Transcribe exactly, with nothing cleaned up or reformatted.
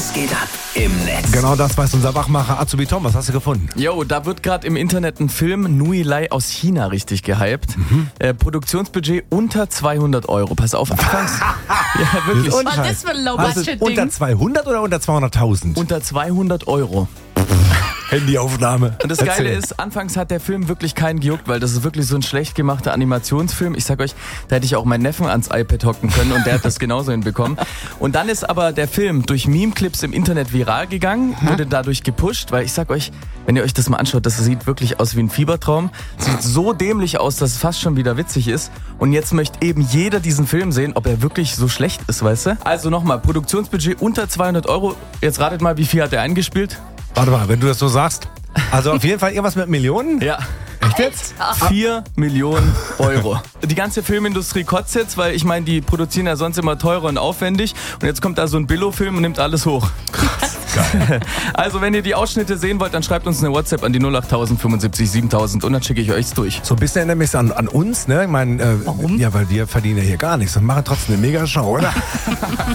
Was geht ab im Netz? Genau das weiß unser Wachmacher Azubi Tom. Was hast du gefunden? Jo, da wird gerade im Internet ein Film Nui Lai aus China richtig gehypt. Mhm. Äh, Produktionsbudget unter zweihundert Euro. Pass auf, anfangs. Ja, wirklich. Und Was ist das für ein Low-Budget-Ding? Unter zweihundert oder unter zweihunderttausend? Unter zweihundert Euro. Handyaufnahme. Und das Geile ist, anfangs hat der Film wirklich keinen gejuckt, weil das ist wirklich so ein schlecht gemachter Animationsfilm. Ich sag euch, da hätte ich auch meinen Neffen ans iPad hocken können und der hat das genauso hinbekommen. Und dann ist aber der Film durch Meme-Clips im Internet viral gegangen, wurde dadurch gepusht, weil ich sag euch, wenn ihr euch das mal anschaut, das sieht wirklich aus wie ein Fiebertraum. Sieht so dämlich aus, dass es fast schon wieder witzig ist. Und jetzt möchte eben jeder diesen Film sehen, ob er wirklich so schlecht ist, weißt du? Also nochmal, Produktionsbudget unter zweihundert Euro. Jetzt ratet mal, wie viel hat er eingespielt? Warte mal, wenn du das so sagst. Also auf jeden Fall irgendwas mit Millionen? Ja. Echt jetzt? vier Millionen Euro. Die ganze Filmindustrie kotzt jetzt, weil ich meine, die produzieren ja sonst immer teurer und aufwendig. Und jetzt kommt da so ein Billo-Film und nimmt alles hoch. Geil. Also wenn ihr die Ausschnitte sehen wollt, dann schreibt uns eine WhatsApp an die null acht null null fünfundsiebzig siebentausend und dann schicke ich euch's durch. So ein bisschen erinnert mich an, an uns, ne? Ich meine, äh, Warum? Ja, weil wir verdienen ja hier gar nichts und machen trotzdem eine Mega-Show, oder?